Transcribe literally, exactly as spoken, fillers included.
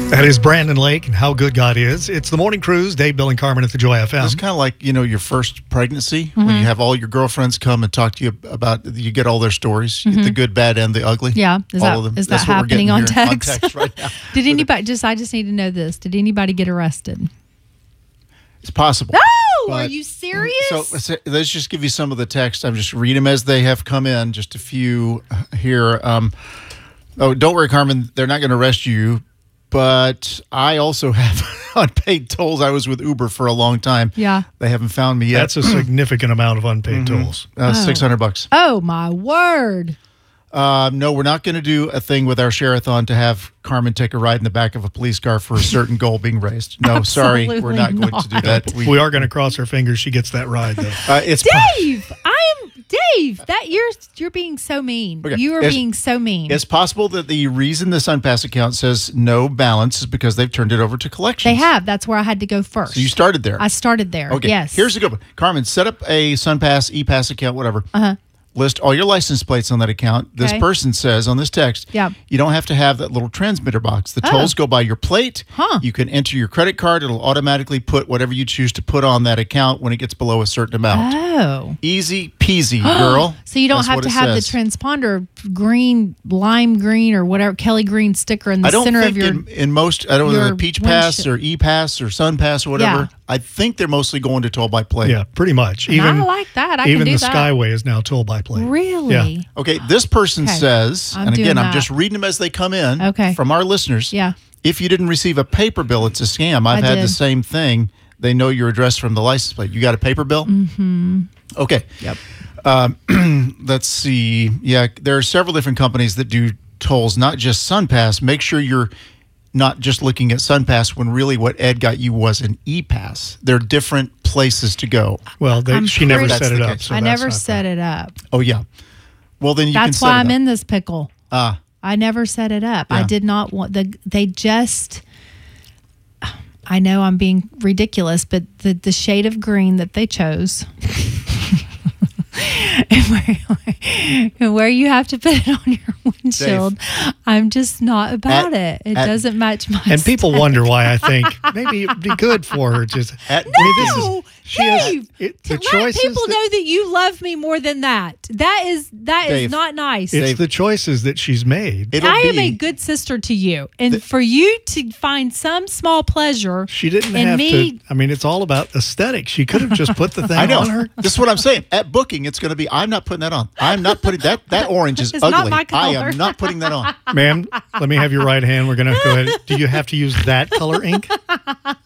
That is Brandon Lake and How Good God Is. It's the Morning Cruise, Dave, Bill, and Carmen at the Joy F M. It's kind of like, you know, your first pregnancy Mm-hmm. when you have all your girlfriends come and talk to you about, you get all their stories, Mm-hmm. the good, bad, and the ugly. Yeah. Is all that, of them. is that That's what we're happening getting on here text? on text right now. Did anybody, just, I just need to know this. Did anybody get arrested? It's possible. Oh, are But- you serious? So let's let's just give you some of the text. I'm just reading them as they have come in, just a few here. Um, oh, don't worry, Carmen, they're not going to arrest you. But I also have unpaid tolls. I was with Uber for a long time. Yeah. They haven't found me yet. That's a significant amount of unpaid tolls. uh, six hundred bucks. Oh, my word. Uh, no, we're not going to do a thing with our share-a-thon to have Carmen take a ride in the back of a police car for a certain goal being raised. No, sorry, we're not, Absolutely going to do that. We are going to cross our fingers she gets that ride, though. uh, it's Dave, I'm Dave. That you're you're being so mean. Okay. You are It's- being so mean. It's possible that the reason the SunPass account says no balance is because they've turned it over to collections. They have. That's where I had to go first. So you started there. I started there. Okay. Yes. Here's a good one. Carmen, set up a SunPass, ePass account, whatever. Uh-huh. List all your license plates on that account. This Okay. person says on this text, Yeah. you don't have to have that little transmitter box. The Oh. tolls go by your plate. Huh. You can enter your credit card. It'll automatically put whatever you choose to put on that account when it gets below a certain amount. Oh. Easy peasy, girl. So you don't That's have what to it have says. the transponder green, lime green, or whatever, Kelly green sticker in the I don't center think of your. in, in most, I don't know, your the Peach Pass windshield. or ePass or SunPass or whatever. Yeah. I think they're mostly going to toll by plate. Yeah, pretty much. And Even I like that. I even can do the that. Skyway is now toll by plate. Really? Yeah. Okay, this person Okay. says, I'm and doing again, I'm that. just reading them as they come in Okay. from our listeners. Yeah. If you didn't receive a paper bill, it's a scam. I've I had did. the same thing. They know your address from the license plate. You got a paper bill? Mm-hmm. Okay. Yep. Um, let's see. Yeah, there are several different companies that do tolls, not just SunPass. Make sure you're not just looking at SunPass when really what Ed got you was an ePass. There are different places to go. Well, they, I'm she never pretty- set it That's the up. case. So I that's never not set that. it up. Oh, yeah. Well, then you can That's set why it I'm up. in this pickle. Ah. I never set it up. I Yeah. did not want the. They just. I know I'm being ridiculous, but the the shade of green that they chose, and where, and where you have to put it on your windshield, I'm just not about At- it. It at- doesn't match my. And people aesthetic. wonder why I think maybe it'd be good for her. Just At I mean, this No, is, she has- Dave. it- To the let choices people that- know that you love me more than that. That is that is Dave. not nice. It's Dave. the choices that she's made. It'll I am be, a good sister to you, and for you to find some small pleasure, She didn't in have me, to. I mean, it's all about aesthetics. She could have just put the thing I know. on her. This is what I'm saying. At booking, it's going to be, I'm not putting that on. I'm not putting that. That orange is It's ugly. not my I color. am not putting that on. Ma'am, let me have your right hand. We're going to go ahead. Do you have to use that color ink?